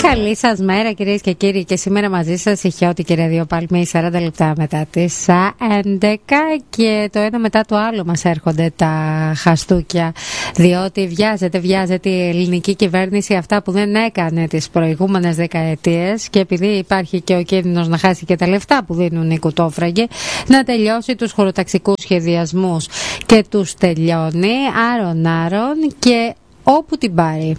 Καλή σας μέρα κυρίες και κύριοι, και σήμερα μαζί σας η Χιώτικη Ραδιοπαλμή, 40 λεπτά μετά τις 11, και το ένα μετά το άλλο μας έρχονται τα χαστούκια, διότι βιάζεται η ελληνική κυβέρνηση αυτά που δεν έκανε τις προηγούμενες δεκαετίες, και επειδή υπάρχει και ο κίνδυνος να χάσει και τα λεφτά που δίνουν οι κουτόφραγγοι, να τελειώσει τους χωροταξικούς σχεδιασμούς, και τους τελειώνει άρον και όπου την πάρει.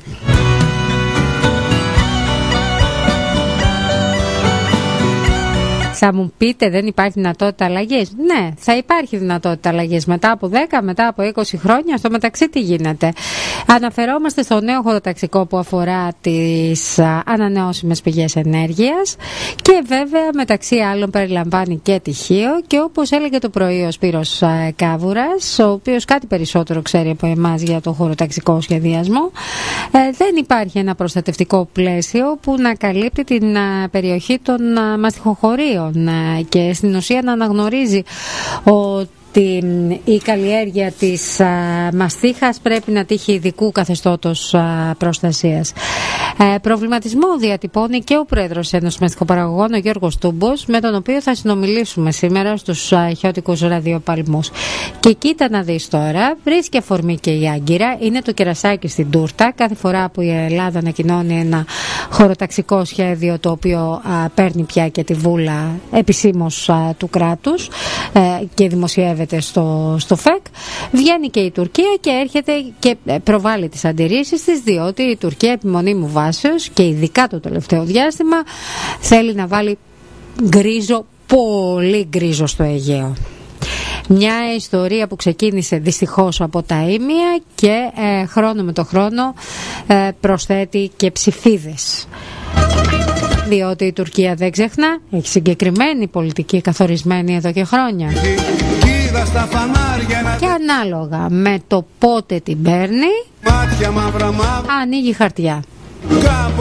Θα μου πείτε, δεν υπάρχει δυνατότητα αλλαγής? Ναι, θα υπάρχει δυνατότητα αλλαγής μετά από 10, μετά από 20 χρόνια. Στο μεταξύ τι γίνεται? Αναφερόμαστε στο νέο χωροταξικό που αφορά τις ανανεώσιμες πηγές ενέργειας, και βέβαια μεταξύ άλλων περιλαμβάνει και τυχείο, και όπως έλεγε το πρωί ο Σπύρος Κάβουρας, ο οποίος κάτι περισσότερο ξέρει από εμάς για το χωροταξικό σχεδιασμό, δεν υπάρχει ένα προστατευτικό πλαίσιο που να καλύπτει την περιοχή των μαστιχοχωρίων, και στην ουσία να αναγνωρίζει ότι η καλλιέργεια της μαστίχας πρέπει να τύχει ειδικού καθεστώτος προστασίας. Προβληματισμό διατυπώνει και ο πρόεδρος της Ένωσης Μαστιχοπαραγωγών, ο Γιώργος Τούμπος, με τον οποίο θα συνομιλήσουμε σήμερα στους χιώτικους ραδιοπαλμούς. Και κοίτα να δεις τώρα, βρίσκει αφορμή και η Άγκυρα, είναι το κερασάκι στην τούρτα. Κάθε φορά που η Ελλάδα ανακοινώνει ένα χωροταξικό σχέδιο, το οποίο παίρνει πια και τη βούλα επισήμως του κράτους και δημοσιεύεται στο ΦΕΚ, βγαίνει και η Τουρκία και έρχεται και προβάλλει τις αντιρρήσεις της, διότι η Τουρκία επιμονή μου βάσεως, και ειδικά το τελευταίο διάστημα, θέλει να βάλει γκρίζο, πολύ γκρίζο στο Αιγαίο. Μια ιστορία που ξεκίνησε δυστυχώς από τα Ήμια και χρόνο με το χρόνο προσθέτει και ψηφίδες, διότι η Τουρκία, δεν ξεχνά, έχει συγκεκριμένη πολιτική καθορισμένη εδώ και χρόνια, και ανάλογα με το πότε την παίρνει, ανοίγει χαρτιά.